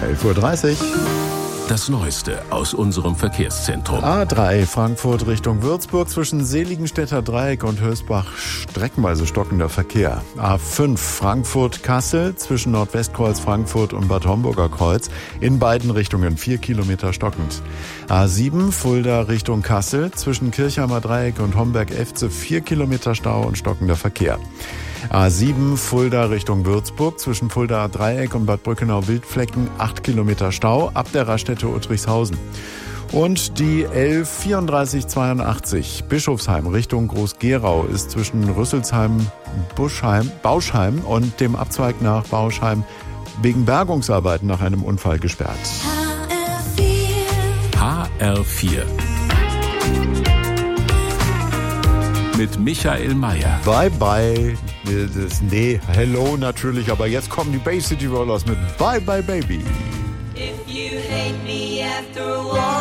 11:30 Uhr. Das Neueste aus unserem Verkehrszentrum. A3 Frankfurt Richtung Würzburg zwischen Seligenstädter Dreieck und Hösbach streckenweise stockender Verkehr. A5 Frankfurt-Kassel zwischen Nordwestkreuz Frankfurt und Bad Homburger Kreuz in beiden Richtungen 4 Kilometer stockend. A7 Fulda Richtung Kassel zwischen Kirchheimer Dreieck und Homberg-Efze 4 Kilometer Stau und stockender Verkehr. A7 Fulda Richtung Würzburg zwischen Fulda Dreieck und Bad Brückenau-Wildflecken 8 Kilometer Stau ab der Raststätte Uttrichshausen. Und die 113482 Bischofsheim Richtung Groß-Gerau ist zwischen Rüsselsheim, Bauschheim und dem Abzweig nach Bauschheim wegen Bergungsarbeiten nach einem Unfall gesperrt. HR4 mit Michael Mayer. Bye bye. Hello natürlich, aber jetzt kommen die Bay City Rollers mit Bye Bye Baby. If you hate me after a while